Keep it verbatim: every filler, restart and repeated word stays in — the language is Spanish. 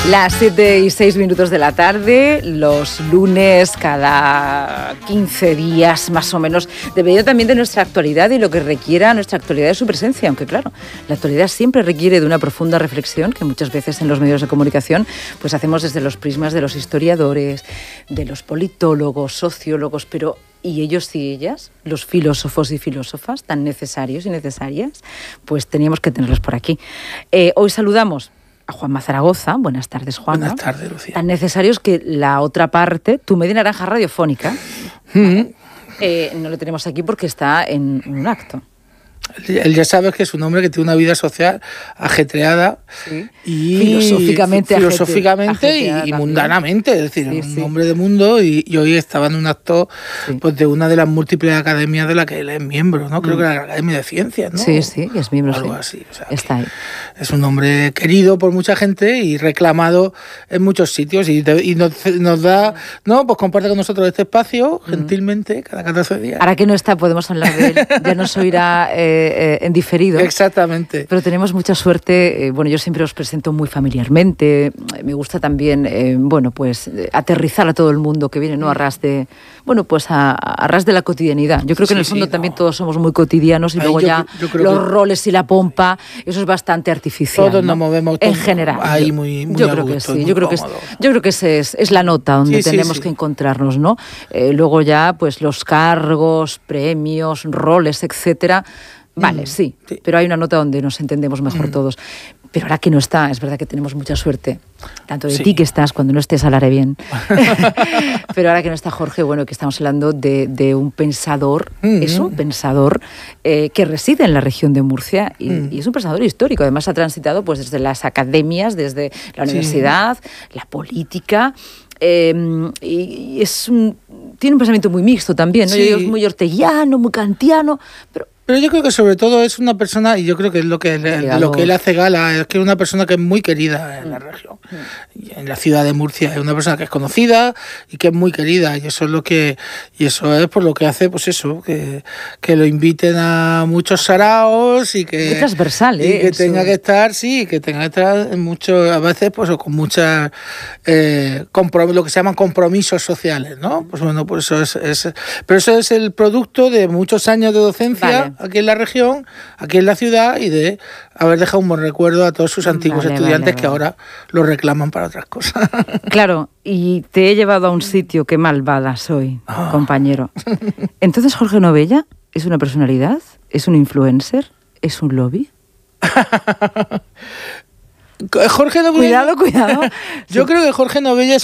Las siete y seis minutos de la tarde, los lunes cada quince días más o menos, dependiendo también de nuestra actualidad y lo que requiera nuestra actualidad de su presencia, aunque claro, la actualidad siempre requiere de una profunda reflexión que muchas veces en los medios de comunicación pues hacemos desde los prismas de los historiadores, de los politólogos, sociólogos, pero y ellos y ellas, los filósofos y filósofas tan necesarios y necesarias, pues teníamos que tenerlos por aquí. Eh, hoy saludamos a Juanma Zaragoza. Buenas tardes, Juanma. Buenas tardes, Lucía. Tan necesarios que la otra parte, tu media naranja radiofónica, Mm-hmm. eh, no lo tenemos aquí porque está en un acto. Él ya sabes que es un hombre que tiene una vida social ajetreada, Sí. y Filosóficamente filosóficamente ajete- y, ajetreada y también. mundanamente, es decir, Sí, un sí. hombre de mundo, y, y hoy estaba en un acto Sí. pues de una de las múltiples academias de la que él es miembro, ¿no? Creo que la Academia de Ciencias, ¿no? Sí, sí, es miembro, Algo sí. así, o sea, que Está ahí. es un hombre querido por mucha gente y reclamado en muchos sitios, y, te- y nos, nos da, no, pues comparte con nosotros este espacio gentilmente cada catorce días. Ahora que no está, podemos hablar de él. Ya nos oirá eh, eh, en diferido. Exactamente. Pero tenemos mucha suerte. eh, bueno, yo siempre os presento muy familiarmente. eh, Me gusta también, eh, bueno, pues eh, aterrizar a todo el mundo que viene, ¿no? A ras de, bueno, pues a, a ras de la cotidianidad. Yo creo que en Sí, el fondo sí, también no. todos somos muy cotidianos y Ahí luego yo ya cre- yo creo los que- roles y la pompa, eso es bastante artificial. Todos ¿no? nos movemos en todos general. ahí yo- muy- muy yo a creo que gusto y sí. muy Yo creo que es, cómodo. yo creo que ese es, es la nota donde Sí, sí, tenemos sí. que encontrarnos, ¿no? Eh, luego ya, pues los cargos, premios, roles, etcétera. Vale, Mm, sí, sí. pero hay una nota donde nos entendemos mejor todos. Pero ahora que no está, es verdad que tenemos mucha suerte. Tanto de Sí. ti que estás, cuando no estés hablaré bien. Pero ahora que no está Jorge, bueno, que estamos hablando de, de un pensador, Mm. es un pensador eh, que reside en la región de Murcia y, Mm. y es un pensador histórico. Además ha transitado pues desde las academias, desde la Sí. universidad, la política. Eh, y, y es un, tiene un pensamiento muy mixto también, ¿no? Sí. Yo digo, es muy orteguiano, muy kantiano, pero Pero yo creo que sobre todo es una persona, y yo creo que es lo que, él- de lo que él hace gala, es que es una persona que es muy querida en la región, y en la ciudad de Murcia. Es una persona que es conocida y que es muy querida, y eso es lo que, y eso es por lo que hace, pues eso, que, que lo inviten a muchos saraos y que, muy transversal, y ¿eh? que en su- tenga que estar, sí, que tenga que estar en muchos, a veces, pues con muchas eh, comprom- lo que se llaman compromisos sociales, ¿no? Pues bueno, pues eso es, es, pero eso es el producto de muchos años de docencia. Vale. Aquí en la región, aquí en la ciudad, y de haber dejado un buen recuerdo a todos sus antiguos Vale, estudiantes vale, que vale. ahora lo reclaman para otras cosas. Claro, y te he llevado a un sitio que malvada soy, Ah. compañero. Entonces, Jorge Novella es una personalidad, es un influencer, es un lobby. Jorge Novella, Cuidado, cuidado. yo creo que Jorge Novella es